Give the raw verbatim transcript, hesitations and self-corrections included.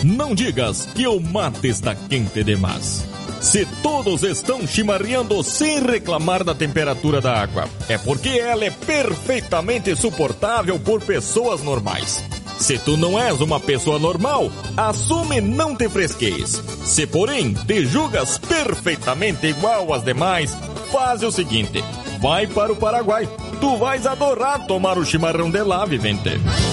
Não digas que o mate está quente demais. Se todos estão chimarreando sem reclamar da temperatura da água, é porque ela é perfeitamente suportável por pessoas normais. Se tu não és uma pessoa normal, assume não te fresqueis. Se porém te julgas perfeitamente igual às demais, faz o seguinte, vai para o Paraguai. Tu vais adorar tomar o chimarrão de lá, vivente.